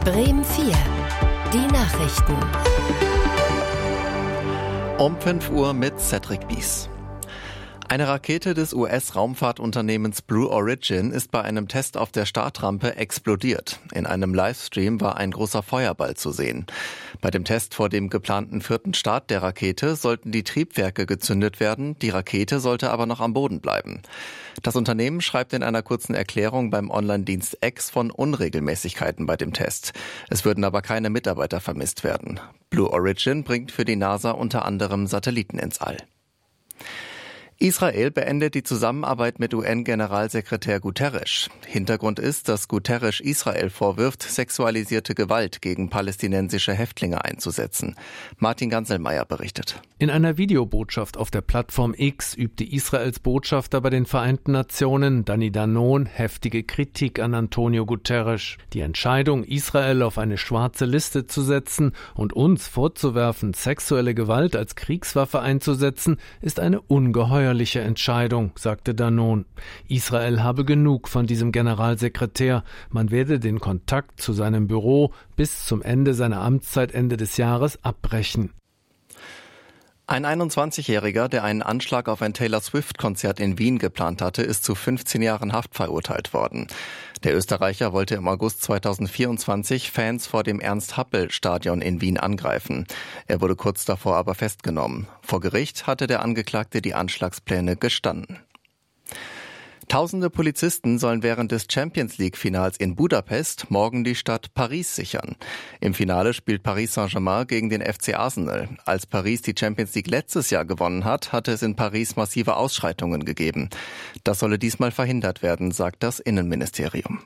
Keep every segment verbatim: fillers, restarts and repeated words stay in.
Bremen vier. Die Nachrichten. Um fünf Uhr mit Cedric Bies. Eine Rakete des U S-Raumfahrtunternehmens Blue Origin ist bei einem Test auf der Startrampe explodiert. In einem Livestream war ein großer Feuerball zu sehen. Bei dem Test vor dem geplanten vierten Start der Rakete sollten die Triebwerke gezündet werden, die Rakete sollte aber noch am Boden bleiben. Das Unternehmen schreibt in einer kurzen Erklärung beim Online-Dienst X von Unregelmäßigkeiten bei dem Test. Es würden aber keine Mitarbeiter vermisst werden. Blue Origin bringt für die NASA unter anderem Satelliten ins All. Israel beendet die Zusammenarbeit mit U N-Generalsekretär Guterres. Hintergrund ist, dass Guterres Israel vorwirft, sexualisierte Gewalt gegen palästinensische Häftlinge einzusetzen. Martin Ganselmeier berichtet. In einer Videobotschaft auf der Plattform X übte Israels Botschafter bei den Vereinten Nationen, Danny Danon, heftige Kritik an Antonio Guterres. Die Entscheidung, Israel auf eine schwarze Liste zu setzen und uns vorzuwerfen, sexuelle Gewalt als Kriegswaffe einzusetzen, ist eine ungeheuerliche Entscheidung, sagte Danon. Israel habe genug von diesem Generalsekretär. Man werde den Kontakt zu seinem Büro bis zum Ende seiner Amtszeit Ende des Jahres abbrechen. Ein einundzwanzigjähriger, der einen Anschlag auf ein Taylor-Swift-Konzert in Wien geplant hatte, ist zu fünfzehn Jahren Haft verurteilt worden. Der Österreicher wollte im August zweitausendvierundzwanzig Fans vor dem Ernst-Happel-Stadion in Wien angreifen. Er wurde kurz davor aber festgenommen. Vor Gericht hatte der Angeklagte die Anschlagspläne gestanden. Tausende Polizisten sollen während des Champions-League-Finals in Budapest morgen die Stadt Paris sichern. Im Finale spielt Paris Saint-Germain gegen den F C Arsenal. Als Paris die Champions League letztes Jahr gewonnen hat, hatte es in Paris massive Ausschreitungen gegeben. Das solle diesmal verhindert werden, sagt das Innenministerium.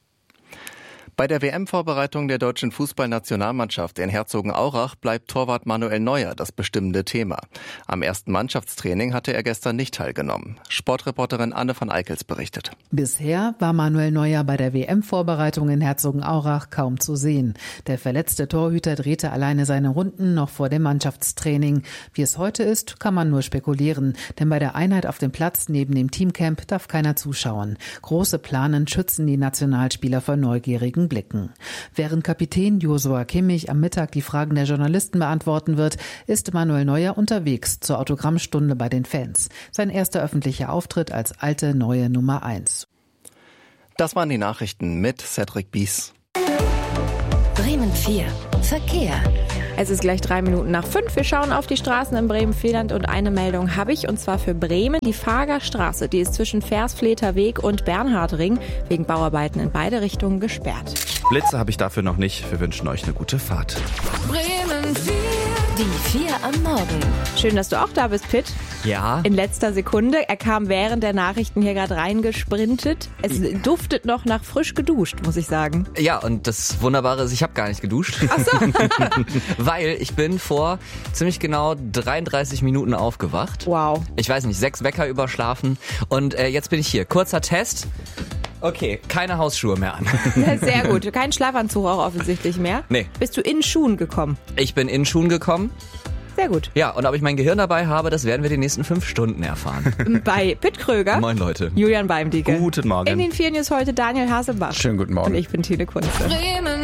Bei der W M-Vorbereitung der deutschen Fußballnationalmannschaft in Herzogenaurach bleibt Torwart Manuel Neuer das bestimmende Thema. Am ersten Mannschaftstraining hatte er gestern nicht teilgenommen. Sportreporterin Anne van Eickels berichtet. Bisher war Manuel Neuer bei der W M-Vorbereitung in Herzogenaurach kaum zu sehen. Der verletzte Torhüter drehte alleine seine Runden noch vor dem Mannschaftstraining. Wie es heute ist, kann man nur spekulieren, denn bei der Einheit auf dem Platz neben dem Teamcamp darf keiner zuschauen. Große Planen schützen die Nationalspieler vor neugierigen Blicken. Während Kapitän Joshua Kimmich am Mittag die Fragen der Journalisten beantworten wird, ist Manuel Neuer unterwegs zur Autogrammstunde bei den Fans. Sein erster öffentlicher Auftritt als alte, neue Nummer eins. Das waren die Nachrichten mit Cedric Bies. Bremen vier. Verkehr. Es ist gleich drei Minuten nach fünf. Wir schauen auf die Straßen in Bremen-Vierland und eine Meldung habe ich, und zwar für Bremen. Die Fagerstraße, die ist zwischen Versfleter Weg und Bernhardring wegen Bauarbeiten in beide Richtungen gesperrt. Blitze habe ich dafür noch nicht. Wir wünschen euch eine gute Fahrt. Bremen vier. Die vier am Morgen. Schön, dass du auch da bist, Pitt. Ja. In letzter Sekunde. Er kam während der Nachrichten hier gerade reingesprintet. Es ja. duftet noch nach frisch geduscht, muss ich sagen. Ja, und das Wunderbare ist, ich habe gar nicht geduscht. Ach so. Weil ich bin vor ziemlich genau dreiunddreißig Minuten aufgewacht. Wow. Ich weiß nicht, sechs Wecker überschlafen. Und äh, jetzt bin ich hier. Kurzer Test. Okay, keine Hausschuhe mehr an. Sehr gut. Kein Schlafanzug auch offensichtlich mehr. Nee. Bist du in Schuhen gekommen? Ich bin in Schuhen gekommen. Sehr gut. Ja, und ob ich mein Gehirn dabei habe, das werden wir die nächsten fünf Stunden erfahren. Bei Pitt Kröger. Moin Leute. Julian Beimdicke. Guten Morgen. In den vier News heute Daniel Hasebach. Schönen guten Morgen. Und ich bin Tine Kunze. Bremen